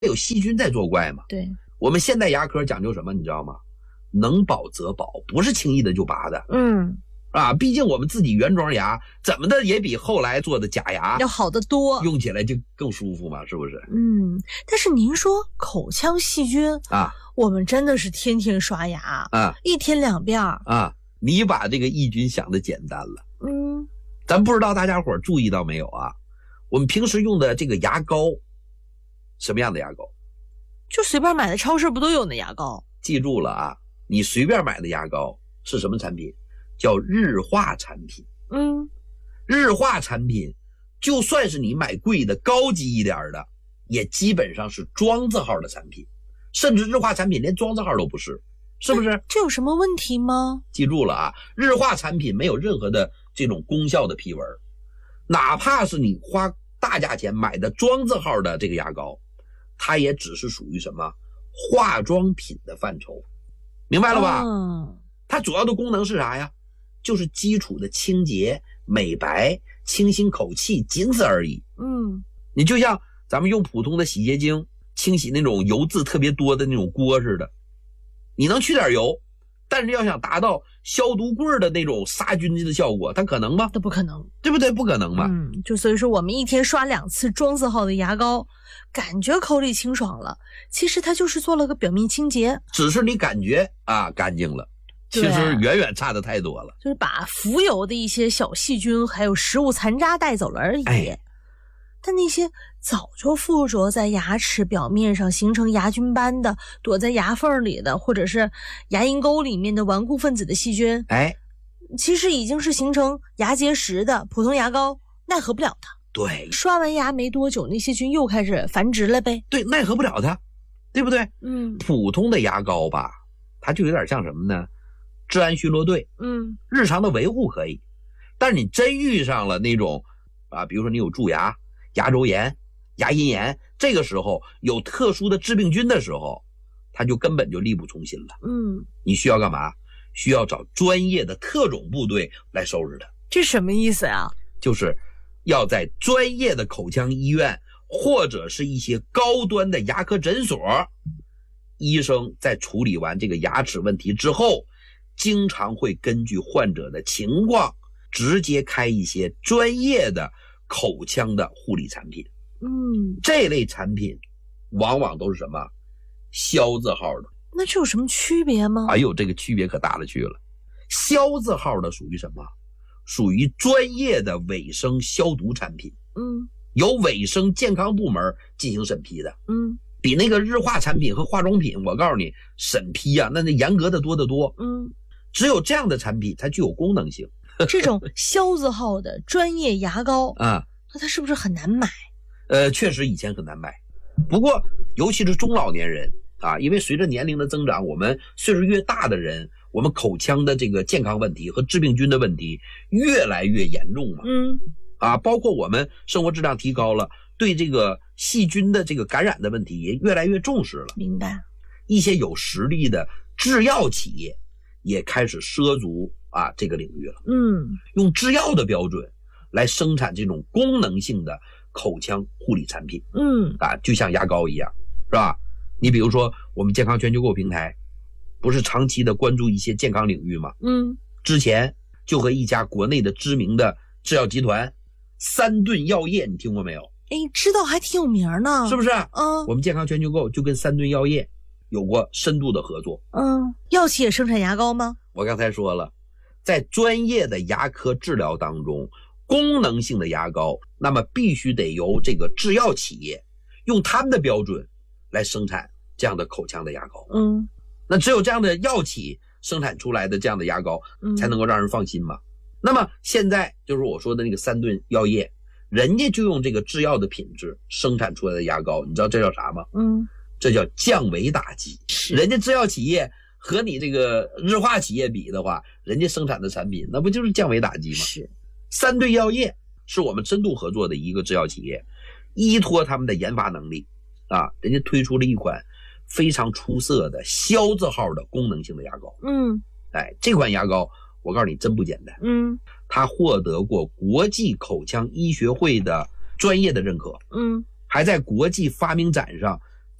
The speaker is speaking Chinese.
有细菌在作怪嘛。 对， 我们现代牙科讲究什么，你知道吗？能保则保，不是轻易的就拔的。毕竟我们自己原装牙怎么的也比后来做的假牙要好得多， 用起来就更舒服嘛，是不是？ 但是您说口腔细菌啊， 我们真的是天天刷牙啊，1天2遍啊。你把这个抑菌想的简单了。咱不知道大家伙注意到没有啊？我们平时用的这个牙膏，什么样的牙膏？ 就随便买的超市不都有那牙膏？ 记住了啊，你随便买的牙膏是什么产品？叫日化产品。日化产品就算是你买贵的高级一点的，也基本上是庄字号的产品，甚至日化产品连庄字号都不是，是不是？ 这有什么问题吗？ 记住了啊，日化产品没有任何的这种功效的批文，哪怕是你花大价钱买的庄字号的这个牙膏，它也只是属于什么化妆品的范畴，明白了吧？它主要的功能是啥呀？就是基础的清洁、美白、清新口气，仅此而已。你就像咱们用普通的洗洁精清洗那种油渍特别多的那种锅似的，你能去点油，但是要想达到消毒柜的那种杀菌的效果，它可能吗？ 都不可能， 对不对？不可能嘛。 就所以说我们1天刷2次庄字号的牙膏，感觉口里清爽了，其实它就是做了个表面清洁， 只是你感觉干净了，其实远远差的太多了， 就是把浮游的一些小细菌还有食物残渣带走了而已。但那些早就附着在牙齿表面上形成牙菌斑的，躲在牙缝里的，或者是牙龈沟里面的顽固分子的细菌，其实已经是形成牙结石的，普通牙膏奈何不了它。 对， 刷完牙没多久，那些菌又开始繁殖了呗。 对，奈何不了它，对不对？普通的牙膏吧，它就有点像什么呢？治安巡逻队。日常的维护可以，但是你真遇上了那种比如说你有蛀牙、牙周炎、牙龈炎，这个时候有特殊的致病菌的时候，它就根本就力不从心了。你需要干嘛？需要找专业的特种部队来收拾它。 这什么意思啊？ 就是要在专业的口腔医院或者是一些高端的牙科诊所，医生在处理完这个牙齿问题之后，经常会根据患者的情况直接开一些专业的口腔的护理产品。这类产品往往都是什么消字号的。 那这有什么区别吗？ 这个区别可大了去了。消字号的属于什么？属于专业的卫生消毒产品。由卫生健康部门进行审批的。比那个日化产品和化妆品，我告诉你审批那严格的多得多。只有这样的产品才具有功能性。 这种消字号的专业牙膏那它是不是很难买？ 确实以前很难买，不过尤其是中老年人因为随着年龄的增长，我们岁数越大的人，我们口腔的这个健康问题和致病菌的问题越来越严重嘛。包括我们生活质量提高了，对这个细菌的这个感染的问题也越来越重视了。 明白。 一些有实力的制药企业也开始涉足这个领域了。用制药的标准来生产这种功能性的口腔护理产品。就像牙膏一样，是吧？你比如说我们健康全球购平台不是长期的关注一些健康领域吗？之前就和一家国内的知名的制药集团三顿药业，你听过没有？ 知道，还挺有名呢， 是不是？我们健康全球购就跟三顿药业有过深度的合作。 药企也生产牙膏吗？ 我刚才说了，在专业的牙科治疗当中，功能性的牙膏那么必须得由这个制药企业用他们的标准来生产这样的口腔的牙膏。那只有这样的药企生产出来的这样的牙膏才能够让人放心嘛。那么现在就是我说的那个三顿药业，人家就用这个制药的品质生产出来的牙膏，你知道这叫啥吗？这叫降维打击。人家制药企业和你这个日化企业比的话，人家生产的产品那不就是降维打击吗？ 是。 三顿药业是我们深度合作的一个制药企业，依托他们的研发能力人家推出了一款非常出色的消字号的功能性的牙膏。这款牙膏我告诉你真不简单。它获得过国际口腔医学会的专业的认可。还在国际发明展上